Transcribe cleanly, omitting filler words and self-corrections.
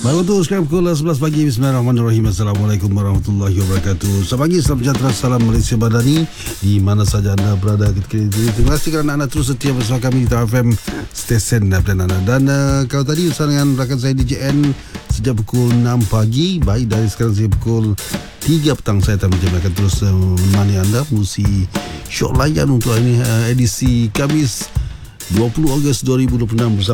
Baru tu sekarang pukul 11 pagi. Bismillahirrahmanirrahim. Assalamualaikum warahmatullahi wabarakatuh. Selamat pagi, salam sejahtera, salam Malaysia Madani di mana saja anda berada ketika ini. Terima kasih kerana anda terus setia bersama kami di TFM Stesen dan anda. Dan kalau tadi bersama dengan rakan saya DJN sejak pukul 6 pagi. Baik, dari sekarang sejak pukul 3 petang saya akan terus menemani anda mengurusi syok layan untuk ini edisi Khamis 20 Ogos 2026 bersama